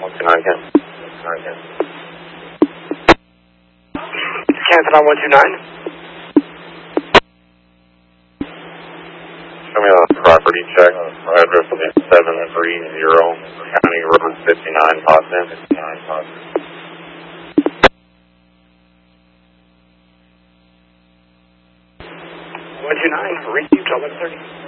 129. Canton on 129. Show me a property check. Address will be 730 County Road 59, Potsdam. 129, received 1130.